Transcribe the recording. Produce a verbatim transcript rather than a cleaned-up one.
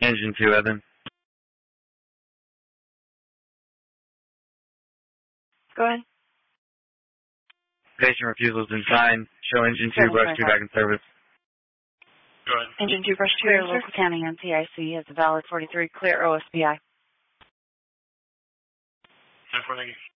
Engine two, Evan. Go ahead. Patient refusal has been signed. Show engine two, brush two back in service. Go ahead. Engine two, brush two, Clear answer. local county N C I C has a valid forty-three. Clear O S B I. ten four, thank you.